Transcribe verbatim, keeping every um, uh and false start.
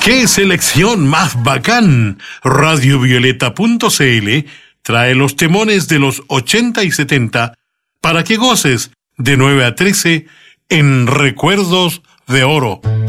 ¡Qué selección más bacán! Radio Violeta punto c l trae los temones de los ochenta y setenta para que goces de nueve a trece en Recuerdos de Oro.